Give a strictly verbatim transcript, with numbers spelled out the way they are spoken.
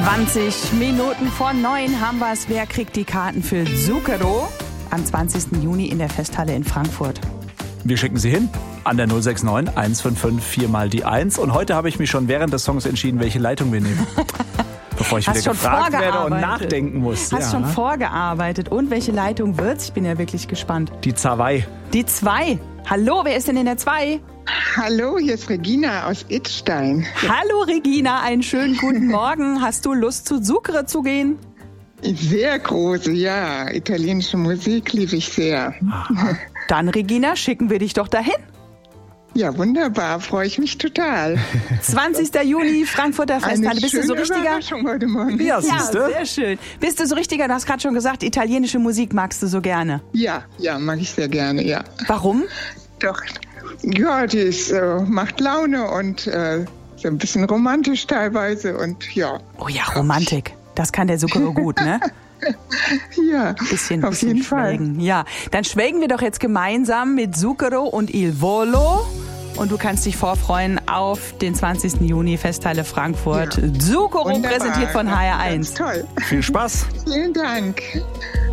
zwanzig Minuten vor neun haben wir es. Wer kriegt die Karten für Zucchero am zwanzigsten Juni in der Festhalle in Frankfurt? Wir schicken sie hin an der null sechs neun eins fünf fünf vier mal die eins. Und heute habe ich mich schon während des Songs entschieden, welche Leitung wir nehmen. Bevor ich Hast wieder gefragt werde und vorgearbeitet. nachdenken muss. Hast ja. schon vorgearbeitet. Und welche Leitung wird's? Ich bin ja wirklich gespannt. Die zwei. Die zwei. Hallo, wer ist denn in der zwei? Hallo, hier ist Regina aus Idstein. Hallo Regina, einen schönen guten Morgen. Hast du Lust zu Zucchero zu gehen? Sehr große, ja. Italienische Musik liebe ich sehr. Aha. Dann Regina, schicken wir dich doch dahin. Ja, wunderbar, freue ich mich total. zwanzigsten Juni, Frankfurter Festhalle. Eine Bist du so schöne richtiger? Überraschung heute Morgen. Ja, Ja, siehste. sehr schön. Bist du so richtiger, du hast gerade schon gesagt, italienische Musik magst du so gerne. Ja, ja, mag ich sehr gerne, ja. Warum? Doch, ja, die ist, äh, macht Laune und äh, so ein bisschen romantisch teilweise und ja. Oh ja, Romantik. Das kann der Zucchero gut, ne? Ja, Bisschen, auf bisschen jeden Fall. schwelgen. Ja, dann schwelgen wir doch jetzt gemeinsam mit Zucchero und Il Volo. Und du kannst dich vorfreuen auf den zwanzigsten Juni, Festhalle Frankfurt. Ja. Zucchero Wunderbar. präsentiert von H R eins. Ganz toll. Viel Spaß. Vielen Dank.